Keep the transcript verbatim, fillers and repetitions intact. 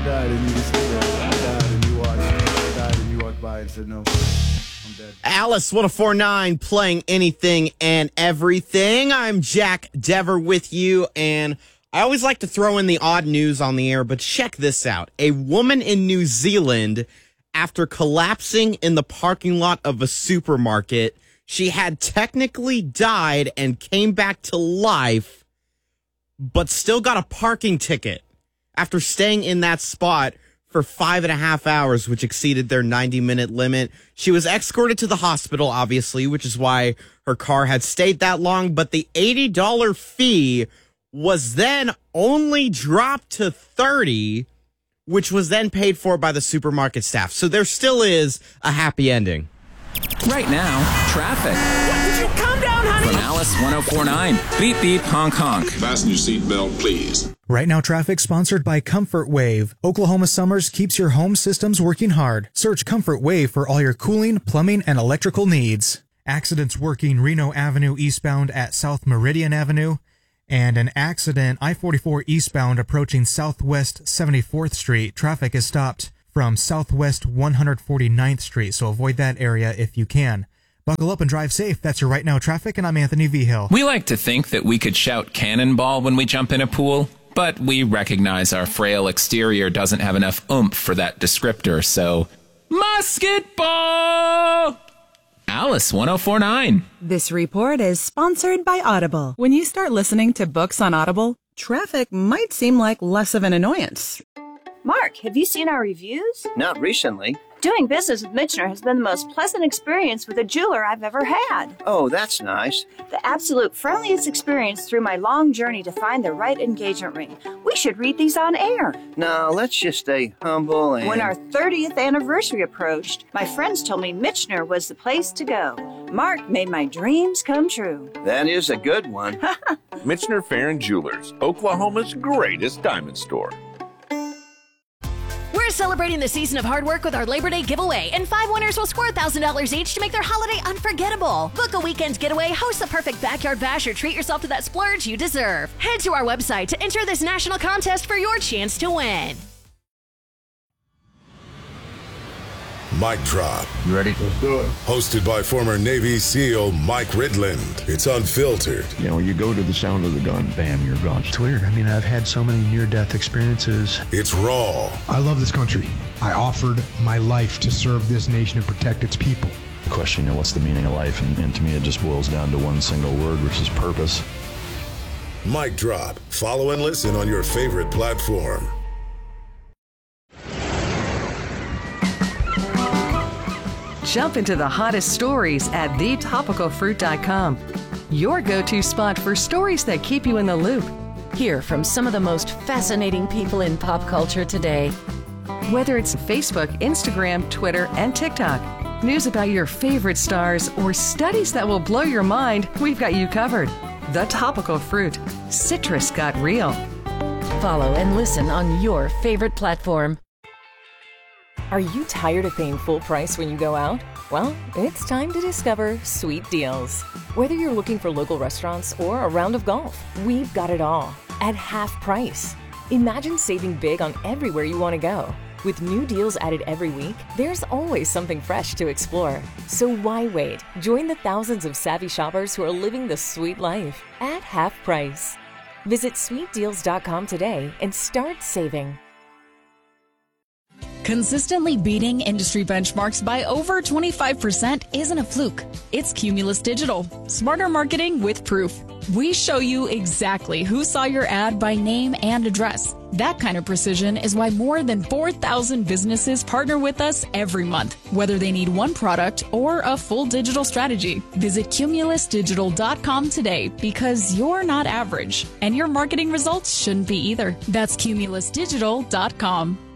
died and you just I died and you watched. I died and you walked by and said no. I'm dead. Alice one oh four point nine playing anything and everything. I'm Jack Dever with you, and I always like to throw in the odd news on the air, but check this out. A woman in New Zealand, after collapsing in the parking lot of a supermarket, she had technically died and came back to life, but still got a parking ticket after staying in that spot for five and a half hours, which exceeded their ninety minute limit. She was escorted to the hospital, obviously, which is why her car had stayed that long, but the eighty dollars fee was then only dropped to thirty dollars, which was then paid for by the supermarket staff. So there still is a happy ending. Right now, traffic. What, did you calm down, honey? From Alice one oh four point nine. Beep, beep, honk, honk. Fasten your seatbelt, please. Right now, traffic sponsored by Comfort Wave. Oklahoma Summers keeps your home systems working hard. Search Comfort Wave for all your cooling, plumbing, and electrical needs. Accidents working Reno Avenue eastbound at South Meridian Avenue. And an accident I forty-four eastbound approaching Southwest seventy-fourth Street. Traffic is stopped from Southwest one hundred forty-ninth Street, so avoid that area if you can. Buckle up and drive safe. That's your Right Now Traffic, and I'm Anthony Vigil. We like to think that we could shout cannonball when we jump in a pool, but we recognize our frail exterior doesn't have enough oomph for that descriptor, so musketball! Alice one oh four point nine. This report is sponsored by Audible. When you start listening to books on Audible, traffic might seem like less of an annoyance. Mark, have you seen our reviews? Not recently. Doing business with Michener has been the most pleasant experience with a jeweler I've ever had. Oh, that's nice. The absolute friendliest experience through my long journey to find the right engagement ring. We should read these on air. No, let's just stay humble and... When our thirtieth anniversary approached, my friends told me Michener was the place to go. Mark made my dreams come true. That is a good one. Michener Fair and Jewelers, Oklahoma's greatest diamond store. We're celebrating the season of hard work with our Labor Day giveaway, and five winners will score one thousand dollars each to make their holiday unforgettable. Book a weekend getaway, host the perfect backyard bash, or treat yourself to that splurge you deserve. Head to our website to enter this national contest for your chance to win. Mic Drop. You ready? Let's do it. Hosted by former Navy SEAL Mike Ridland. It's unfiltered. You know, you go to the sound of the gun, bam, you're gone. It's weird. I mean, I've had so many near-death experiences. It's raw. I love this country. I offered my life to serve this nation and protect its people. The question, you know, what's the meaning of life? And, and to me, it just boils down to one single word, which is purpose. Mic Drop. Follow and listen on your favorite platform. Jump into the hottest stories at the topical fruit dot com. Your go-to spot for stories that keep you in the loop. Hear from some of the most fascinating people in pop culture today. Whether it's Facebook, Instagram, Twitter, and TikTok, news about your favorite stars, or studies that will blow your mind, we've got you covered. The Topical Fruit. Citrus got real. Follow and listen on your favorite platform. Are you tired of paying full price when you go out? Well, it's time to discover Sweet Deals. Whether you're looking for local restaurants or a round of golf, we've got it all at half price. Imagine saving big on everywhere you want to go. With new deals added every week, there's always something fresh to explore. So why wait? Join the thousands of savvy shoppers who are living the sweet life at half price. Visit sweet deals dot com today and start saving. Consistently beating industry benchmarks by over twenty-five percent isn't a fluke. It's Cumulus Digital. Smarter marketing with proof. We show you exactly who saw your ad by name and address. That kind of precision is why more than four thousand businesses partner with us every month, whether they need one product or a full digital strategy. Visit cumulus digital dot com today, because you're not average, and your marketing results shouldn't be either. That's cumulus digital dot com.